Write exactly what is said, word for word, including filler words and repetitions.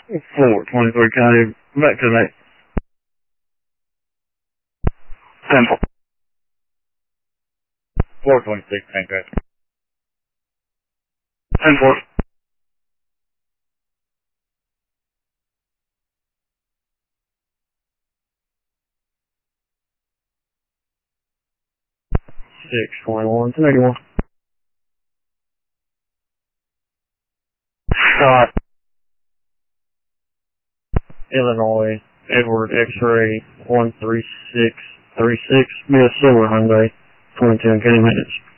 four twenty-three County, back to that. ten four. four twenty-six, thank you. ten four. six twenty-one, ten eighty-one. Scott, Illinois, Edward X-ray one three six three six, be a silver Hyundai, twenty-two County minutes.